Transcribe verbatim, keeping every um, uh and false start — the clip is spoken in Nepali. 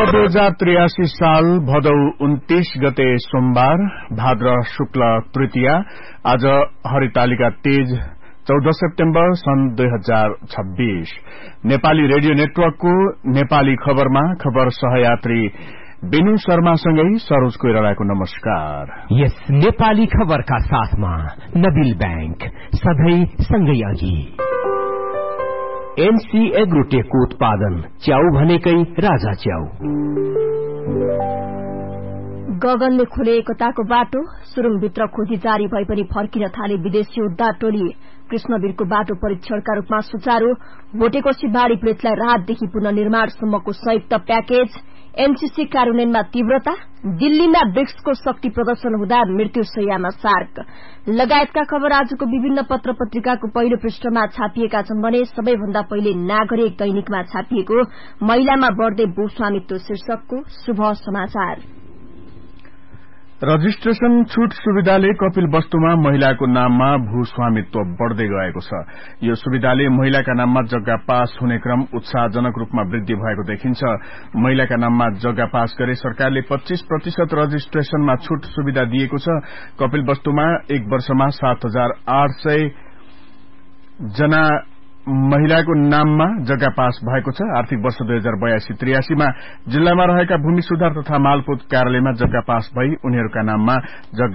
दुई हजार त्रियासी साल भदौ उन्तीस गते सोमबार भाद्र शुक्ल तृतीया। आज हरितालिका तेज चौध सेप्टेम्बर सन् दुई हजार छब्बीस। नेपाली रेडियो नेटवर्कको नेपाली खबरमा खबर सहयात्री बेनु शर्मासँगै सरोज कोइरालाको नमस्कार। यस नेपाली खबरका साथमा नबिल बैंक सधैं सँगै अघि। एनसी एग्रोटेकको उत्पादन च्याउ भनेकै राजा च्याउ। गगनले खुले एकताको बाटो, सुरुङभित्र खोजी जारी भए पनि फर्किन थाले विदेशी उद्धार टोली। कृष्णवीरको बाटो परीक्षणका रूपमा सुचारू, भोटेकोशी बाढ़ी पीड़ितलाई राहतदेखि पुनर्निर्माणसम्मको संयुक्त प्याकेज। एनसीसी कार्यान्वयनमा तीव्रता, दिल्लीमा ब्रिक्सको शक्ति प्रदर्शन हुँदा मृत्युशैय्यामा सार्क लगायतका खबर आजको विभिन्न पत्र पत्रिकाको पहिलो पृष्ठमा छापिएका छन् भने सबैभन्दा पहिले नागरिक दैनिकमा छापिएको महिलामा बढ़दै भूस्वामित्व शीर्षकको शुभ समाचार। रजिस्ट्रेशन छूट सुविधाले कपिल वस्तुमा महिलाको नाममा भूस्वामित्व बढ़दै गएको छ। यो सुविधाले महिलाका नाममा जग्गा पास हुने क्रम उत्साहजनक रूपमा वृद्धि भएको देखिन्छ। महिलाका नाममा जग्गा पास गरे सरकारले पच्चीस प्रतिशत रजिस्ट्रेशनमा छूट सुविधा दिएको छ। कपिल वस्तुमा एक वर्षमा सात हजार आठ सय जना महिलाको नाममा जग्गा पास भएको छ। आर्थिक वर्ष दुई हजार बयासी त्रियासीमा जिल्लामा रहेका भूमि सुधार तथा मालपोत कार्यालयमा जग्गा पास भई उनीहरूका नाममा जग्गा